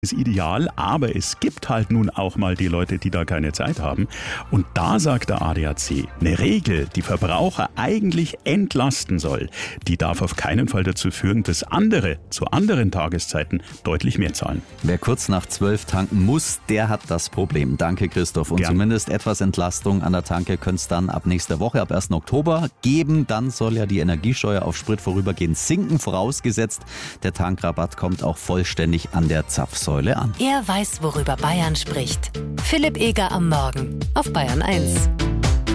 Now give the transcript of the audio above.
ist ideal, aber es gibt halt nun auch mal die Leute, die da keine Zeit haben. Und da sagt der ADAC, eine Regel, die Verbraucher eigentlich entlasten soll, die darf auf keinen Fall dazu führen, dass andere zu anderen Tageszeiten deutlich mehr zahlen. Wer kurz nach 12 tanken muss, der hat das Problem. Danke, Christoph. Und zumindest etwas Entlastung an der Tanke könnte es dann ab nächster Woche, ab 1. Oktober geben. Dann soll ja die Energiesteuer auf Sprit vorübergehend sinken, vorausgesetzt, der Tankrabatt kommt auch vollständig an der Zapfsäule an. Er weiß, worüber Bayern spricht. Philipp Eger am Morgen auf Bayern 1.